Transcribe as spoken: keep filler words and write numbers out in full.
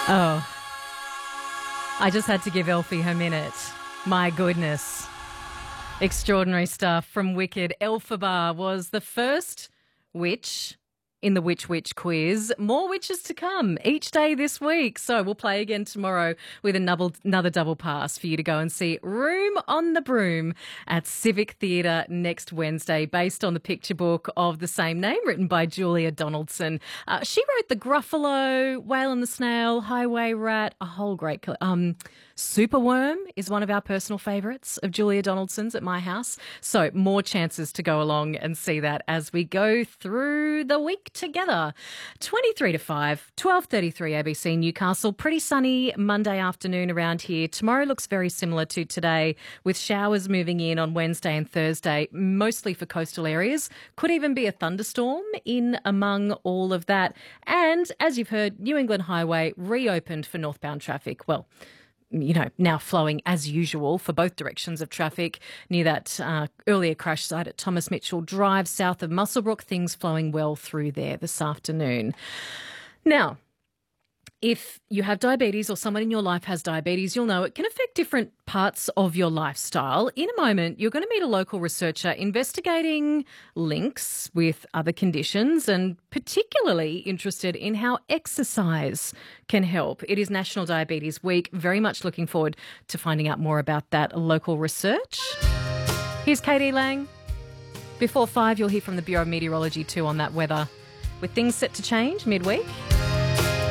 Oh, I just had to give Elfie her minute. My goodness. Extraordinary stuff from Wicked. Elphaba was the first witch in the Witch Witch quiz. More witches to come each day this week. So we'll play again tomorrow with another, another double pass for you to go and see Room on the Broom at Civic Theatre next Wednesday, based on the picture book of the same name written by Julia Donaldson. Uh, she wrote The Gruffalo, Whale and the Snail, Highway Rat, a whole great... Um, Superworm is one of our personal favourites of Julia Donaldson's at my house. So more chances to go along and see that as we go through the week together. twenty-three to five, twelve thirty-three A B C Newcastle. Pretty sunny Monday afternoon around here. Tomorrow looks very similar to today, with showers moving in on Wednesday and Thursday, mostly for coastal areas. Could even be a thunderstorm in among all of that. And as you've heard, New England Highway reopened for northbound traffic. Well, you know, now flowing as usual for both directions of traffic near that uh, earlier crash site at Thomas Mitchell Drive, south of Muswellbrook. Things flowing well through there this afternoon. Now, if you have diabetes or someone in your life has diabetes, you'll know it can affect different parts of your lifestyle. In a moment, you're going to meet a local researcher investigating links with other conditions and particularly interested in how exercise can help. It is National Diabetes Week. Very much looking forward to finding out more about that local research. Here's Katie Lang. Before five, you'll hear from the Bureau of Meteorology too on that weather, with things set to change midweek.